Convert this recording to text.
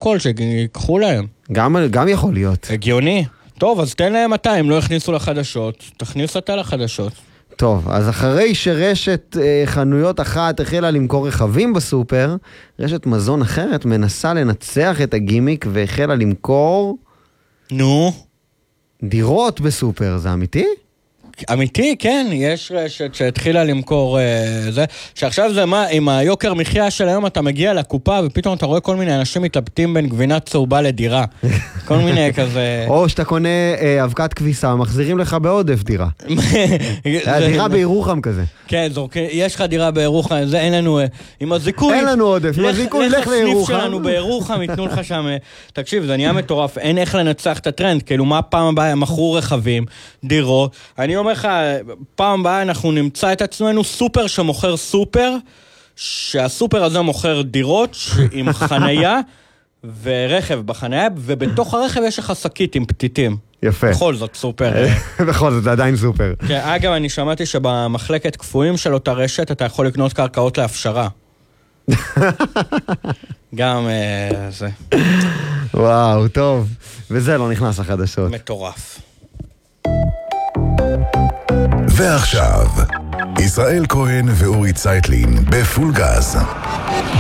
הכל, שיקחו להם. גם יכול להיות. הגיוני. טוב, אז תן להם 200, לא הכניסו לחדשות, תכניס אתה לחדשות. טוב, אז אחרי שרשת חנויות אחת החלה למכור רכבים בסופר, רשת מזון אחרת מנסה לנצח את הגימיק והחלה למכור... נו? דירות בסופר, זה אמיתי? אמיתי, כן, יש רשת שהתחילה למכור זה, שעכשיו זה מה, עם היוקר מחיה של היום אתה מגיע לקופה ופתאום אתה רואה כל מיני אנשים מתלבטים בין גבינה צהובה לדירה. כל מיני כזה... או שאתה קונה אבקת כביסה, מחזירים לך בעודף דירה. דירה בירוחם כזה. כן, יש לך דירה בירוחם, זה אין לנו, עם הזיכוי... אין לנו עודף, עם הזיכוי לך לירוחם. הסניף שלנו בירוחם, ייתנו לך שם... תקשיב, זה נהיה מטורף, אין איך לנצח את הטרנד, כאילו מה פעם הבאה מכרו רכבים, דירות, אני אומר לך, פעם הבאה אנחנו נמצא את עצמנו סופר שמוכר סופר, שהסופר הזה מוכר דירות עם חנייה ורכב בחנייה, ובתוך הרכב יש לך שקית עם פתיתים. יפה. בכל זאת סופר. בכל זאת, זה עדיין סופר. כן, אגב, אני שמעתי שבמחלקת קפואים של אותה רשת אתה יכול לקנות קרקעות להפשרה. גם זה. וואו, טוב. וזה לא נכנס לחדשות. מטורף. ועכשיו, ישראל כהן ואורי צייטלין בפול גז.